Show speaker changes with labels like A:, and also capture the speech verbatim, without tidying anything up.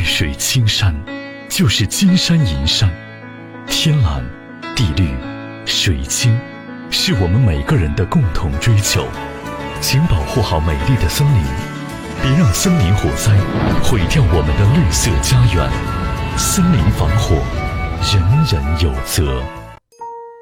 A: 水青山，就是金山银山。天蓝、地绿、水清，是我们每个人的共同追求。请保护好美丽的森林，别让森林火灾毁掉我们的绿色家园。森林防火，人人有责。